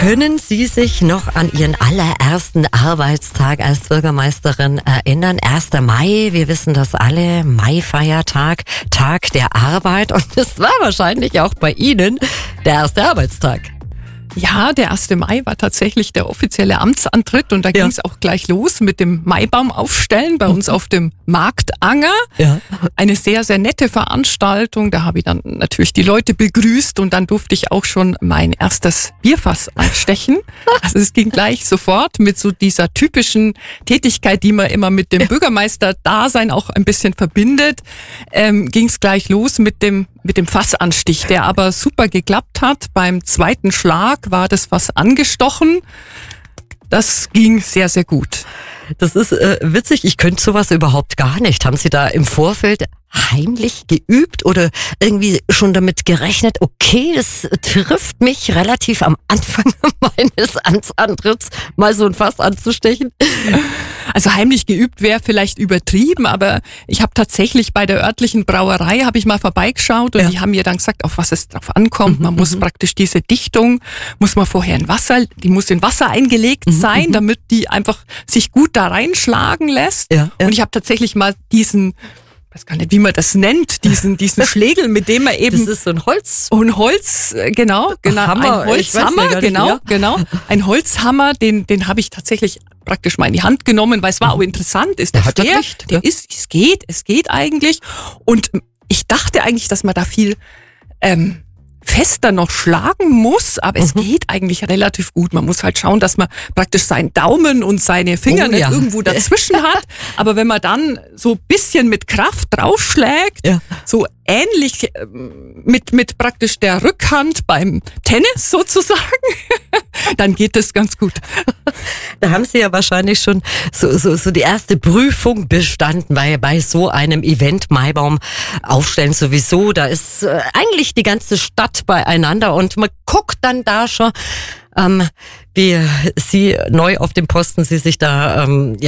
Können Sie sich noch an Ihren allerersten Arbeitstag als Bürgermeisterin erinnern? 1. Mai, wir wissen das alle, Maifeiertag, Tag der Arbeit. Und es war wahrscheinlich auch bei Ihnen der erste Arbeitstag. Ja, der 1. Mai war tatsächlich der offizielle Amtsantritt und da ging es auch gleich los mit dem Maibaum aufstellen bei uns auf dem Marktanger. Ja. Eine sehr, sehr nette Veranstaltung. Da habe ich dann natürlich die Leute begrüßt und dann durfte ich auch schon mein erstes Bierfass anstechen. Also es ging gleich sofort mit so dieser typischen Tätigkeit, die man immer mit dem Bürgermeister-Dasein auch ein bisschen verbindet, ging es gleich los mit dem Fassanstich, der aber super geklappt hat. Beim zweiten Schlag war das Fass angestochen. Das ging sehr, sehr gut. Das ist witzig. Ich könnte sowas überhaupt gar nicht. Haben Sie da im Vorfeld heimlich geübt oder irgendwie schon damit gerechnet, okay, das trifft mich relativ am Anfang meines Amtsantritts, mal so ein Fass anzustechen? Also heimlich geübt wäre vielleicht übertrieben, aber ich habe tatsächlich bei der örtlichen Brauerei, habe ich mal vorbeigeschaut und die haben mir dann gesagt, auf was es drauf ankommt. Man muss praktisch diese Dichtung, muss man vorher die muss in Wasser eingelegt sein, damit die einfach sich gut da reinschlagen lässt. Ja. Und ich habe tatsächlich mal diesen, ich weiß gar nicht, wie man das nennt, diesen Schlägel, mit dem man eben... Das ist so ein Holz. Ein Holz, genau. Hammer, ein Holzhammer, genau. Ein Holzhammer, den habe ich tatsächlich praktisch mal in die Hand genommen, weil es war auch interessant. Ist der schwer? Es geht eigentlich. Und ich dachte eigentlich, dass man da viel fester noch schlagen muss, aber es geht eigentlich relativ gut. Man muss halt schauen, dass man praktisch seinen Daumen und seine Finger nicht irgendwo dazwischen hat. Aber wenn man dann so ein bisschen mit Kraft draufschlägt, so ähnlich mit praktisch der Rückhand beim Tennis sozusagen, dann geht das ganz gut. Da haben Sie ja wahrscheinlich schon so die erste Prüfung bestanden, weil bei so einem Event Maibaum aufstellen sowieso, da ist eigentlich die ganze Stadt beieinander und man guckt dann da schon, wie Sie neu auf dem Posten Sie sich da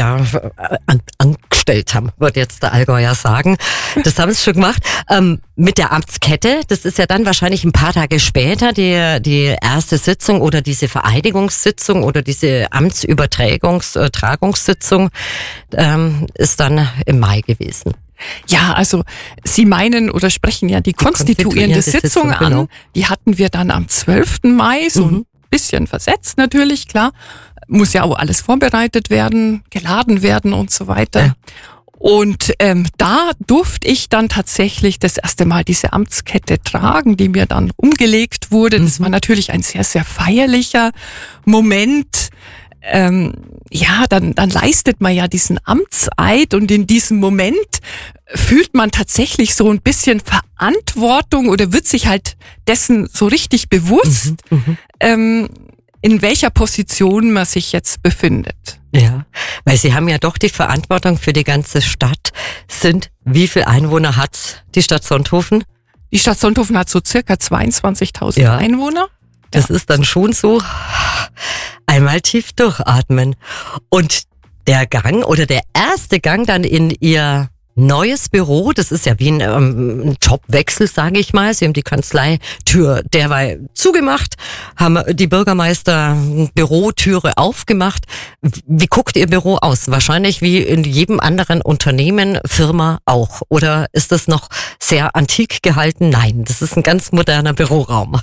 angestellt haben, wird jetzt der Allgäuer sagen. Das haben Sie schon gemacht. Mit der Amtskette, das ist ja dann wahrscheinlich ein paar Tage später die erste Sitzung oder diese Vereidigungssitzung oder diese Tragungssitzung ist dann im Mai gewesen. Ja, also Sie meinen oder sprechen ja die konstituierende Sitzung an. Genau. Die hatten wir dann am 12. Mai, so ein bisschen versetzt natürlich, klar. Muss ja auch alles vorbereitet werden, geladen werden und so weiter. Ja. Und da durfte ich dann tatsächlich das erste Mal diese Amtskette tragen, die mir dann umgelegt wurde. Das war natürlich ein sehr, sehr feierlicher Moment. Dann leistet man ja diesen Amtseid und in diesem Moment fühlt man tatsächlich so ein bisschen Verantwortung oder wird sich halt dessen so richtig bewusst, in welcher Position man sich jetzt befindet. Ja, weil Sie haben ja doch die Verantwortung für die ganze Stadt. Wie viele Einwohner hat die Stadt Sonthofen? Die Stadt Sonthofen hat so circa 22.000 Einwohner. Das ist dann schon so einmal tief durchatmen. Und der Gang oder der erste Gang dann in Ihr neues Büro, das ist ja wie ein Jobwechsel, sage ich mal. Sie haben die Kanzleitür derweil zugemacht, haben die Bürgermeister-Bürotüre aufgemacht. Wie guckt Ihr Büro aus? Wahrscheinlich wie in jedem anderen Unternehmen, Firma auch. Oder ist das noch sehr antik gehalten? Nein, das ist ein ganz moderner Büroraum.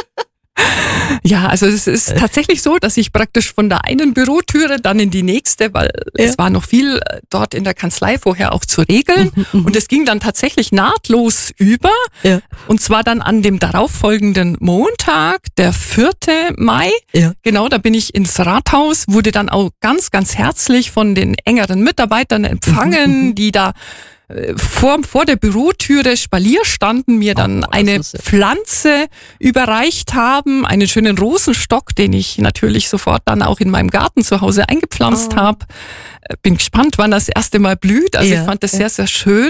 Ja, also es ist tatsächlich so, dass ich praktisch von der einen Bürotüre dann in die nächste, weil es war noch viel dort in der Kanzlei vorher auch zu regeln und es ging dann tatsächlich nahtlos über und zwar dann an dem darauffolgenden Montag, der 4. Mai. Ja. Genau, da bin ich ins Rathaus, wurde dann auch ganz, ganz herzlich von den engeren Mitarbeitern empfangen, die da vor der Bürotüre Spalier standen, mir dann eine Pflanze überreicht haben, einen schönen Rosenstock, den ich natürlich sofort dann auch in meinem Garten zu Hause eingepflanzt habe. Bin gespannt, wann das erste Mal blüht. Also ich fand das sehr, sehr schön.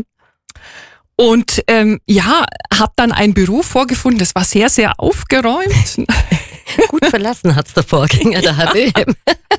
Und habe dann ein Büro vorgefunden, das war sehr, sehr aufgeräumt. Gut verlassen hat's der Vorgänger, der HBM.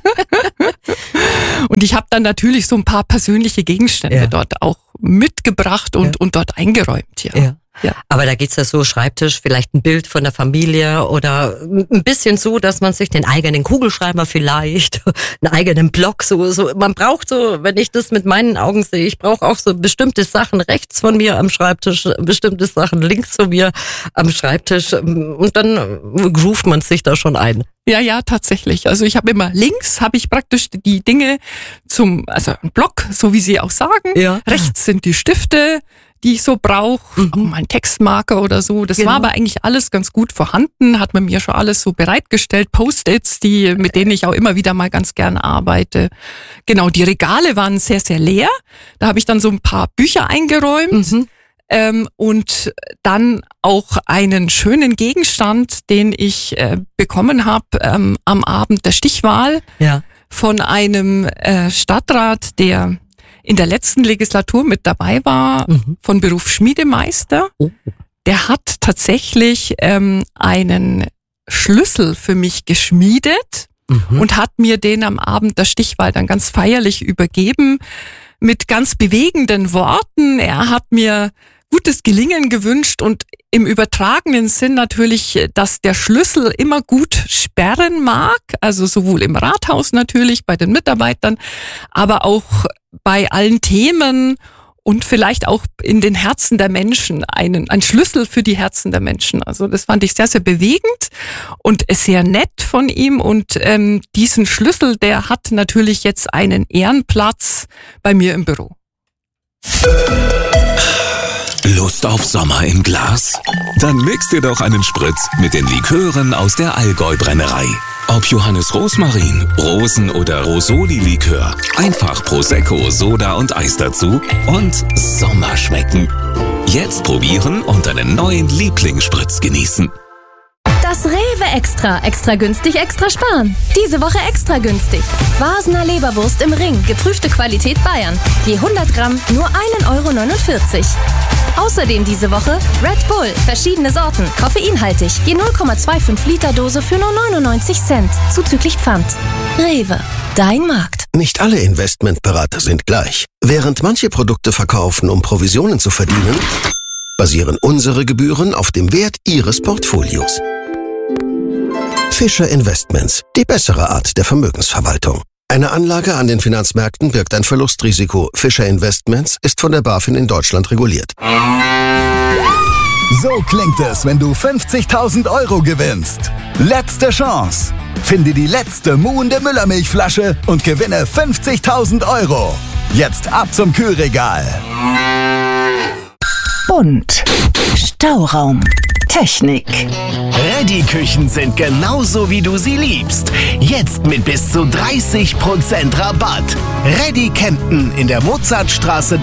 Und ich habe dann natürlich so ein paar persönliche Gegenstände dort auch mitgebracht und dort eingeräumt. Ja. Ja. Aber da geht's ja so, Schreibtisch, vielleicht ein Bild von der Familie oder ein bisschen so, dass man sich den eigenen Kugelschreiber vielleicht, einen eigenen Block, so. Man braucht so, wenn ich das mit meinen Augen sehe, ich brauche auch so bestimmte Sachen rechts von mir am Schreibtisch, bestimmte Sachen links von mir am Schreibtisch und dann groovt man sich da schon ein. Ja, tatsächlich. Also ich habe immer links habe ich praktisch die Dinge also ein Block, so wie Sie auch sagen. Ja. Rechts sind die Stifte, die ich so brauche, auch mal ein Textmarker oder so. Das war aber eigentlich alles ganz gut vorhanden, hat man mir schon alles so bereitgestellt. Post-its, mit denen ich auch immer wieder mal ganz gern arbeite. Genau, die Regale waren sehr, sehr leer. Da habe ich dann so ein paar Bücher eingeräumt. Und dann auch einen schönen Gegenstand, den ich bekommen habe am Abend der Stichwahl von einem Stadtrat, der in der letzten Legislatur mit dabei war, von Beruf Schmiedemeister. Der hat tatsächlich einen Schlüssel für mich geschmiedet und hat mir den am Abend der Stichwahl dann ganz feierlich übergeben mit ganz bewegenden Worten. Er hat mir gutes Gelingen gewünscht und im übertragenen Sinn natürlich, dass der Schlüssel immer gut sperren mag, also sowohl im Rathaus natürlich, bei den Mitarbeitern, aber auch bei allen Themen und vielleicht auch in den Herzen der Menschen, ein Schlüssel für die Herzen der Menschen. Also das fand ich sehr, sehr bewegend und sehr nett von ihm und diesen Schlüssel, der hat natürlich jetzt einen Ehrenplatz bei mir im Büro. Lust auf Sommer im Glas? Dann mix dir doch einen Spritz mit den Likören aus der Allgäu-Brennerei. Ob Johannes Rosmarin, Rosen- oder Rosoli-Likör, einfach Prosecco, Soda und Eis dazu und Sommer schmecken. Jetzt probieren und deinen neuen Lieblingsspritz genießen. Das Rewe Extra günstig, extra sparen. Diese Woche extra günstig. Vasener Leberwurst im Ring, geprüfte Qualität Bayern. Je 100 Gramm nur 1,49 €. Außerdem diese Woche Red Bull, verschiedene Sorten, koffeinhaltig, je 0,25 Liter Dose für nur 99 Cent, zuzüglich Pfand. Rewe, dein Markt. Nicht alle Investmentberater sind gleich. Während manche Produkte verkaufen, um Provisionen zu verdienen, basieren unsere Gebühren auf dem Wert Ihres Portfolios. Fischer Investments, die bessere Art der Vermögensverwaltung. Eine Anlage an den Finanzmärkten birgt ein Verlustrisiko. Fischer Investments ist von der BaFin in Deutschland reguliert. So klingt es, wenn du 50.000 € gewinnst. Letzte Chance. Finde die letzte muhende Müllermilchflasche und gewinne 50.000 €. Jetzt ab zum Kühlregal. Bunt. Stauraum. Technik. Reddy-Küchen sind genauso, wie du sie liebst. Jetzt mit bis zu 30% Rabatt. Reddy Kempten in der Mozartstraße